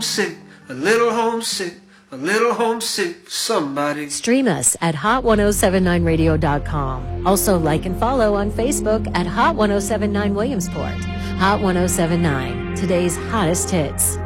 homesick, a little homesick, a little homesick for somebody. Stream us at hot1079radio.com. Also like and follow on Facebook at Hot 1079 Williamsport. Hot 1079, today's hottest hits.